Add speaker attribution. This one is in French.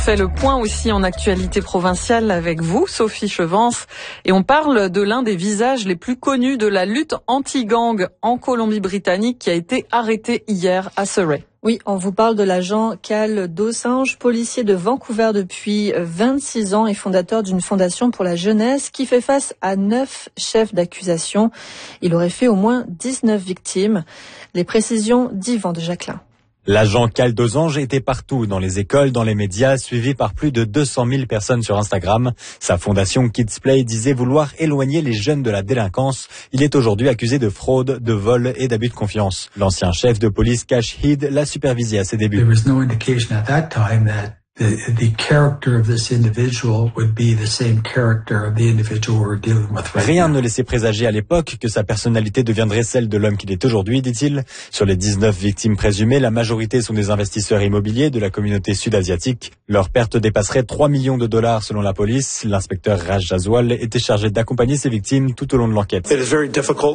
Speaker 1: fait le point aussi en actualité provinciale avec vous, Sophie Chevance, et on parle de l'un des visages les plus connus de la lutte anti-gang en Colombie-Britannique qui a été arrêté hier à Surrey.
Speaker 2: Oui, on vous parle de l'agent Cal Dosanjh, policier de Vancouver depuis 26 ans et fondateur d'une fondation pour la jeunesse qui fait face à 9 chefs d'accusation. Il aurait fait au moins 19 victimes. Les précisions d'Yvan de Jacquelin.
Speaker 3: L'agent Cal Dosanjh était partout, dans les écoles, dans les médias, suivi par plus de 200 000 personnes sur Instagram. Sa fondation Kids Play disait vouloir éloigner les jeunes de la délinquance. Il est aujourd'hui accusé de fraude, de vol et d'abus de confiance. L'ancien chef de police Cash Head l'a supervisé à ses débuts.
Speaker 4: There was no indication at that time that the character of this individual would be the same character of the individual we're dealing with right now.
Speaker 3: Rien ne laissait présager à l'époque que sa personnalité deviendrait celle de l'homme qu'il est aujourd'hui, dit-il. Sur les 19 victimes présumées, la majorité sont des investisseurs immobiliers de la communauté sud-asiatique. Leur perte dépasserait 3 millions de dollars selon la police. L'inspecteur Raj Jaswal était chargé d'accompagner ces victimes tout au long de l'enquête.